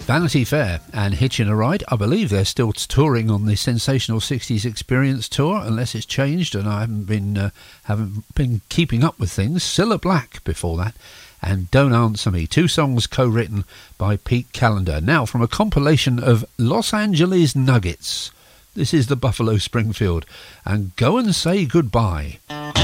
Vanity Fair and Hitchin' a Ride. I believe they're still touring on the Sensational 60s Experience tour, unless it's changed and I haven't been keeping up with things. Cilla Black before that, and Don't Answer Me, two songs co-written by Pete Callender. Now, from a compilation of Los Angeles Nuggets, this is the Buffalo Springfield, and Go and Say Goodbye.